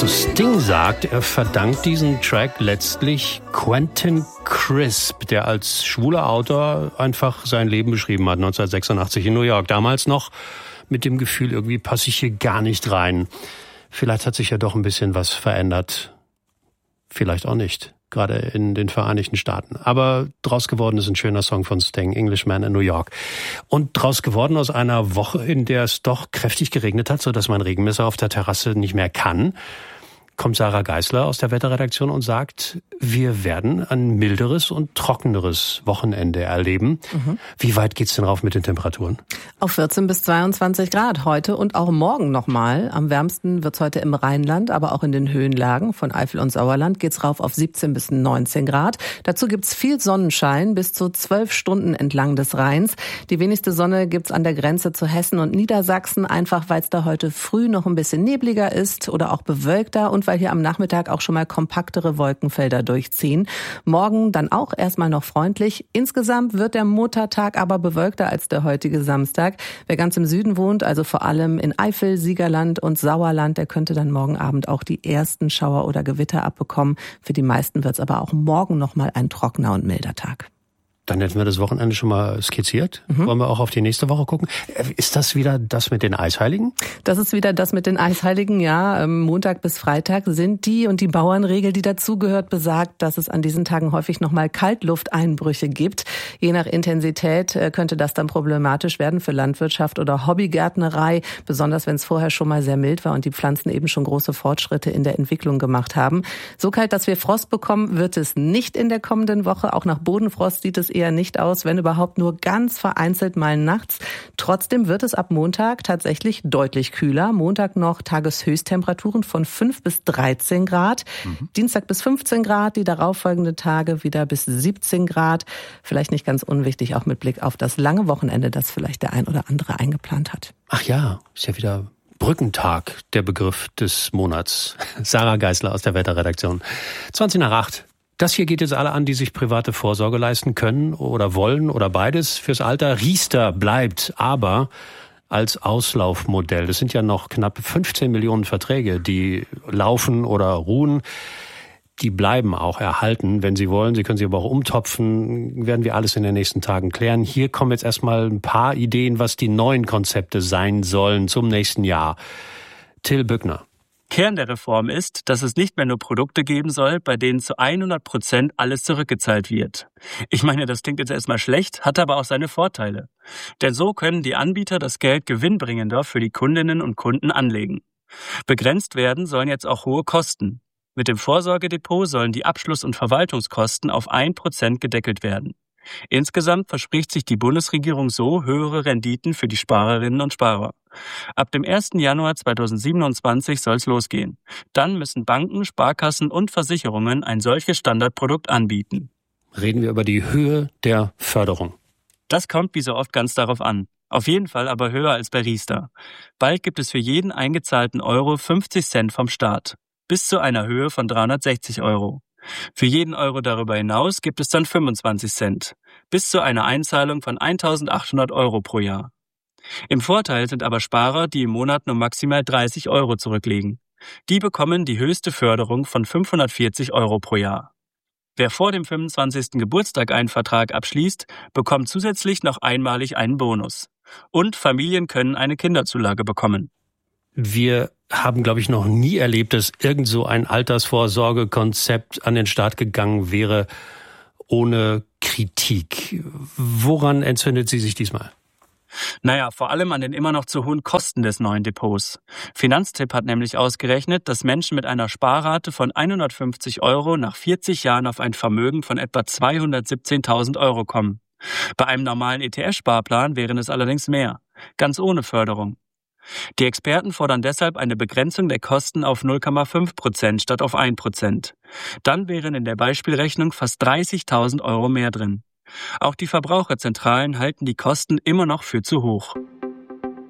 Also Sting sagt, er verdankt diesen Track letztlich Quentin Crisp, der als schwuler Autor einfach sein Leben beschrieben hat, 1986 in New York. Damals noch mit dem Gefühl, irgendwie passe ich hier gar nicht rein. Vielleicht hat sich ja doch ein bisschen was verändert. Vielleicht auch nicht, gerade in den Vereinigten Staaten. Aber draus geworden ist ein schöner Song von Sting, Englishman in New York. Und draus geworden aus einer Woche, in der es doch kräftig geregnet hat, sodass mein Regenmesser auf der Terrasse nicht mehr kann, kommt Sarah Geisler aus der Wetterredaktion und sagt, wir werden ein milderes und trockeneres Wochenende erleben. Wie weit geht's denn rauf mit den Temperaturen? Auf 14 bis 22 Grad heute und auch morgen nochmal. Am wärmsten wird's heute im Rheinland, aber auch in den Höhenlagen. Von Eifel und Sauerland geht's rauf auf 17 bis 19 Grad. Dazu gibt's viel Sonnenschein bis zu 12 Stunden entlang des Rheins. Die wenigste Sonne gibt's an der Grenze zu Hessen und Niedersachsen, einfach weil es da heute früh noch ein bisschen nebliger ist oder auch bewölkter und weil hier am Nachmittag auch schon mal kompaktere Wolkenfelder durchziehen. Morgen dann auch erstmal noch freundlich. Insgesamt wird der Muttertag aber bewölkter als der heutige Samstag. Wer ganz im Süden wohnt, also vor allem in Eifel, Siegerland und Sauerland, der könnte dann morgen Abend auch die ersten Schauer oder Gewitter abbekommen. Für die meisten wird es aber auch morgen nochmal ein trockener und milder Tag. Dann hätten wir das Wochenende schon mal skizziert. Wollen wir auch auf die nächste Woche gucken? Ist das wieder das mit den Eisheiligen? Das ist wieder das mit den Eisheiligen, ja. Montag bis Freitag sind die und die Bauernregel, die dazugehört, besagt, dass es an diesen Tagen häufig nochmal Kaltlufteinbrüche gibt. Je nach Intensität könnte das dann problematisch werden für Landwirtschaft oder Hobbygärtnerei, besonders wenn es vorher schon mal sehr mild war und die Pflanzen eben schon große Fortschritte in der Entwicklung gemacht haben. So kalt, dass wir Frost bekommen, wird es nicht in der kommenden Woche. Auch nach Bodenfrost sieht es eher nicht aus, wenn überhaupt nur ganz vereinzelt mal nachts. Trotzdem wird es ab Montag tatsächlich deutlich kühler. Montag noch Tageshöchsttemperaturen von 5 bis 13 Grad. Dienstag bis 15 Grad, die darauffolgenden Tage wieder bis 17 Grad. Vielleicht nicht ganz unwichtig, auch mit Blick auf das lange Wochenende, das vielleicht der ein oder andere eingeplant hat. Ach ja, ist ja wieder Brückentag, der Begriff des Monats. Sarah Geisler aus der Wetterredaktion. 20:08. Das hier geht jetzt alle an, die sich private Vorsorge leisten können oder wollen oder beides fürs Alter. Riester bleibt aber als Auslaufmodell. Das sind ja noch knapp 15 Millionen Verträge, die laufen oder ruhen. Die bleiben auch erhalten, wenn Sie wollen. Sie können sie aber auch umtopfen. Werden wir alles in den nächsten Tagen klären. Hier kommen jetzt erstmal ein paar Ideen, was die neuen Konzepte sein sollen zum nächsten Jahr. Till Bückner. Kern der Reform ist, dass es nicht mehr nur Produkte geben soll, bei denen zu 100% alles zurückgezahlt wird. Ich meine, das klingt jetzt erstmal schlecht, hat aber auch seine Vorteile. Denn so können die Anbieter das Geld gewinnbringender für die Kundinnen und Kunden anlegen. Begrenzt werden sollen jetzt auch hohe Kosten. Mit dem Vorsorgedepot sollen die Abschluss- und Verwaltungskosten auf 1% gedeckelt werden. Insgesamt verspricht sich die Bundesregierung so höhere Renditen für die Sparerinnen und Sparer. Ab dem 1. Januar 2027 soll es losgehen. Dann müssen Banken, Sparkassen und Versicherungen ein solches Standardprodukt anbieten. Reden wir über die Höhe der Förderung. Das kommt wie so oft ganz darauf an. Auf jeden Fall aber höher als bei Riester. Bald gibt es für jeden eingezahlten Euro 50 Cent vom Staat. Bis zu einer Höhe von 360 Euro. Für jeden Euro darüber hinaus gibt es dann 25 Cent, bis zu einer Einzahlung von 1.800 Euro pro Jahr. Im Vorteil sind aber Sparer, die im Monat nur maximal 30 Euro zurücklegen. Die bekommen die höchste Förderung von 540 Euro pro Jahr. Wer vor dem 25. Geburtstag einen Vertrag abschließt, bekommt zusätzlich noch einmalig einen Bonus. Und Familien können eine Kinderzulage bekommen. Wir haben, glaube ich, noch nie erlebt, dass irgend so ein Altersvorsorgekonzept an den Start gegangen wäre ohne Kritik. Woran entzündet sie sich diesmal? Naja, vor allem an den immer noch zu hohen Kosten des neuen Depots. Finanztipp hat nämlich ausgerechnet, dass Menschen mit einer Sparrate von 150 Euro nach 40 Jahren auf ein Vermögen von etwa 217.000 Euro kommen. Bei einem normalen ETF-Sparplan wären es allerdings mehr, ganz ohne Förderung. Die Experten fordern deshalb eine Begrenzung der Kosten auf 0,5% statt auf 1%. Dann wären in der Beispielrechnung fast 30.000 Euro mehr drin. Auch die Verbraucherzentralen halten die Kosten immer noch für zu hoch.